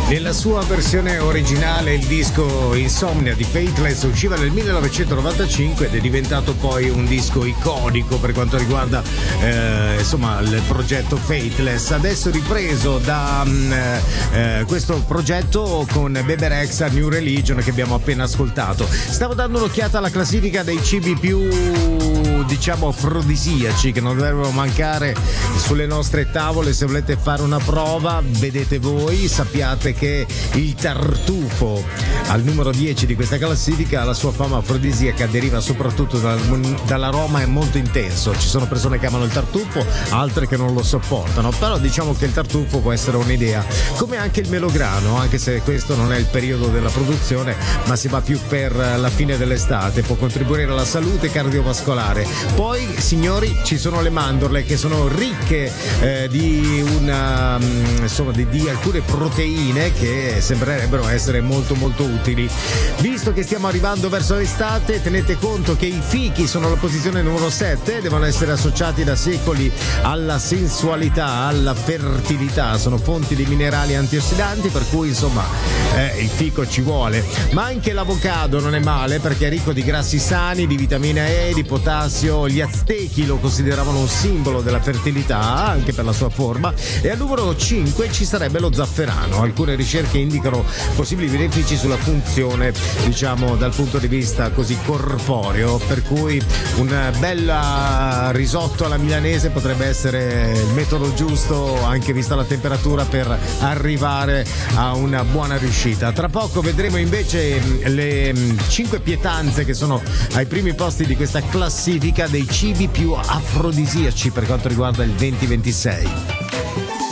Nella sua versione originale il disco Insomnia di Faithless usciva nel 1995 ed è diventato poi un disco iconico per quanto riguarda il progetto Faithless. Adesso ripreso da questo progetto con Bebe Rexha, New Religion, che abbiamo appena ascoltato. Stavo dando un'occhiata alla classifica dei cibi più afrodisiaci che non dovrebbero mancare sulle nostre tavole. Se volete fare una prova, vedete voi, sappiate che il tartufo al numero 10 di questa classifica, la sua fama afrodisiaca deriva soprattutto dall'aroma molto intenso. Ci sono persone che amano il tartufo, altre che non lo sopportano, però diciamo che il tartufo può essere un'idea, come anche il melograno, anche se questo non è il periodo della produzione ma si va più per la fine dell'estate. Può contribuire alla salute cardiovascolare. Poi, signori, ci sono le mandorle, che sono ricche di alcune proteine che sembrerebbero essere molto molto utili. Visto che stiamo arrivando verso l'estate, tenete conto che i fichi sono alla posizione numero 7, devono essere associati da secoli alla sensualità, alla fertilità, sono fonti di minerali antiossidanti, per cui il fico ci vuole. Ma anche l'avocado non è male, perché è ricco di grassi sani, di vitamina E, di potassio. Gli aztechi lo consideravano un simbolo della fertilità anche per la sua forma. E al numero 5 ci sarebbe lo zafferano. Alcune ricerche indicano possibili benefici sulla funzione, dal punto di vista così corporeo, per cui un bel risotto alla milanese potrebbe essere il metodo giusto, anche vista la temperatura, per arrivare a una buona riuscita. Tra poco vedremo invece le 5 pietanze che sono ai primi posti di questa classifica dei cibi più afrodisiaci per quanto riguarda il 2026.